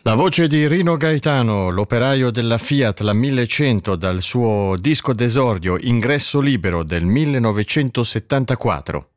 La voce di Rino Gaetano, l'operaio della Fiat, la 1100, dal suo disco d'esordio Ingresso libero del 1974.